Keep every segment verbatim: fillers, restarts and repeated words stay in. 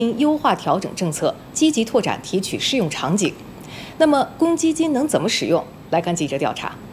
应优化调整政策，积极拓展提取适用场景。那么，公积金能怎么使用？来看记者调查。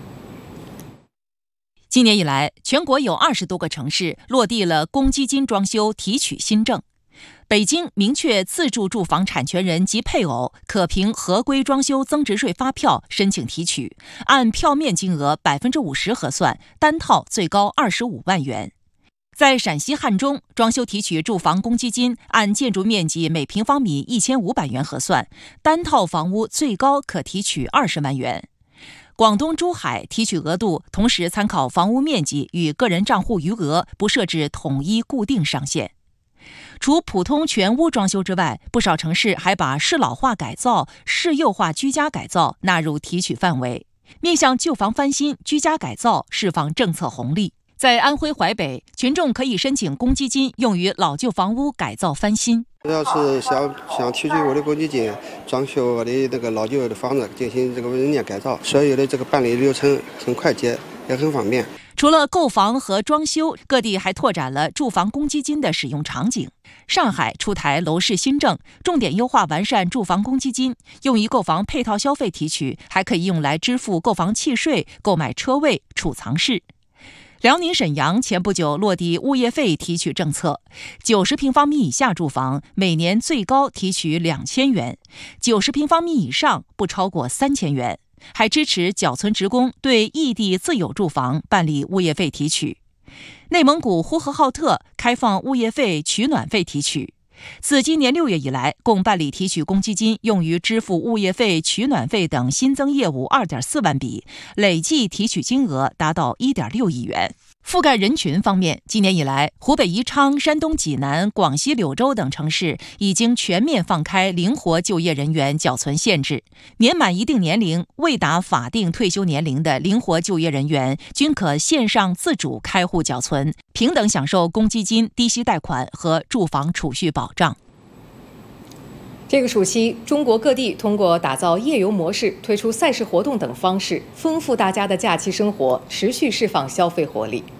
今年以来，全国有二十多个城市落地了公积金装修提取新政。北京明确自住住房产权人及配偶可凭合规装修增值税发票申请提取，按票面金额百分之五十核算，单套最高二十五万元。在陕西汉中，装修提取住房公积金按建筑面积每平方米一千五百元核算，单套房屋最高可提取二十万元。广东珠海提取额度同时参考房屋面积与个人账户余额，不设置统一固定上限。除普通全屋装修之外，不少城市还把适老化改造、适幼化居家改造纳入提取范围，面向旧房翻新、居家改造释放政策红利。在安徽淮北，群众可以申请公积金用于老旧房屋改造翻新。 主要是想想提取我的公积金，装修我的这个老旧的房子，进行这个人脸改造，所有的这个办理流程很快捷，也很方便。 除了购房和装修，各地还拓展了住房公积金的使用场景。上海出台楼市新政，重点优化完善住房公积金，用于购房配套消费提取，还可以用来支付购房契税、购买车位、储藏室。辽宁沈阳前不久落地物业费提取政策，九十平方米以下住房每年最高提取两千元，九十平方米以上不超过三千元。还支持缴存职工对异地自有住房办理物业费提取。内蒙古呼和浩特开放物业费取暖费提取。自今年六月以来，共办理提取公积金用于支付物业费、取暖费等新增业务 二点四万笔，累计提取金额达到 一点六亿元。覆盖人群方面，今年以来，湖北宜昌、山东济南、广西柳州等城市已经全面放开灵活就业人员缴存限制，年满一定年龄、未达法定退休年龄的灵活就业人员均可线上自主开户缴存，平等享受公积金、低息贷款和住房储蓄保障。 这个暑期，中国各地通过打造夜游模式、推出赛事活动等方式，丰富大家的假期生活，持续释放消费活力。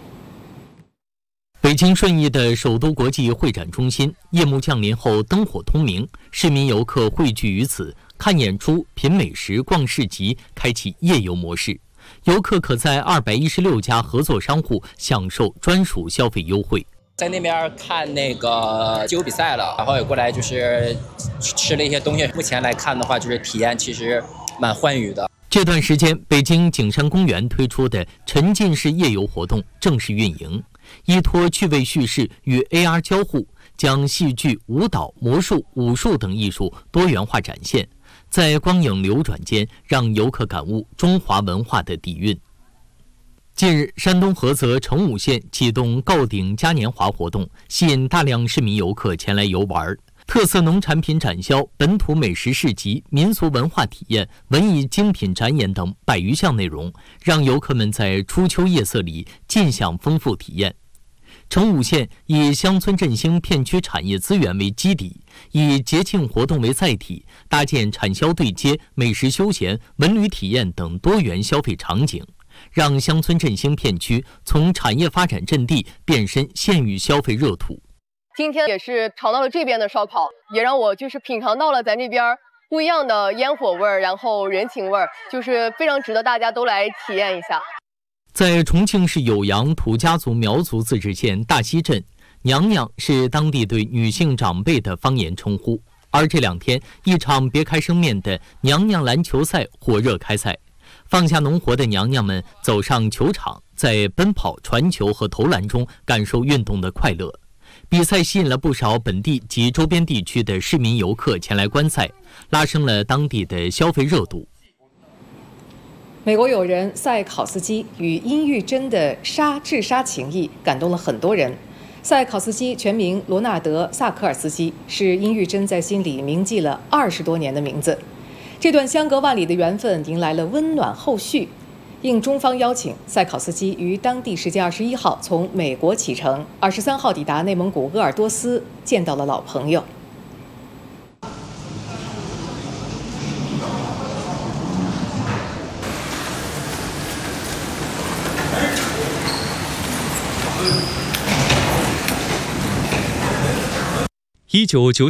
北京顺义的首都国际会展中心夜幕降临后灯火通明，市民游客汇聚于此，看演出、品美食、逛市集，开启夜游模式。游客可在二百一十六家合作商户享受专属消费优惠。 在那边看那个街舞比赛了，然后也过来就是吃了一些东西。目前来看的话，就是体验其实蛮欢愉的。 这段时间，北京景山公园推出的沉浸式夜游活动正式运营，依托趣味叙事与 A R 交互，将戏剧、舞蹈、魔术、武术等艺术多元化展现，在光影流转间，让游客感悟中华文化的底蕴。近日，山东菏泽成武县启动告顶嘉年华活动，吸引大量市民游客前来游玩。特色农产品展销、本土美食市集、民俗文化体验、文艺精品展演等百余项内容，让游客们在初秋夜色里尽享丰富体验。成武县以乡村振兴片区产业资源为基底，以节庆活动为载体，搭建产销对接、美食休闲、文旅体验等多元消费场景，让乡村振兴片区从产业发展阵地变身县域消费热土。 今天也是尝到了这边的烧烤，也让我就是品尝到了咱这边不一样的烟火味儿，然后人情味儿，就是非常值得大家都来体验一下。 在重庆市酉阳土家族苗族自治县大溪镇，娘娘是当地对女性长辈的方言称呼。而这两天，一场别开生面的娘娘篮球赛火热开赛，放下农活的娘娘们走上球场，在奔跑、传球和投篮中感受运动的快乐。比赛吸引了不少本地及周边地区的市民游客前来观赛，拉升了当地的消费热度。 美国友人赛考斯基与殷玉珍的杀至杀情谊感动了很多人。赛考斯基全名罗纳德·萨科尔斯基，是殷玉珍在心里铭记了二十多年的名字。这段相隔万里的缘分迎来了温暖后续。应中方邀请，赛考斯基于当地时间二十一号从美国启程，二十三号抵达内蒙古鄂尔多斯，见到了老朋友。 一九九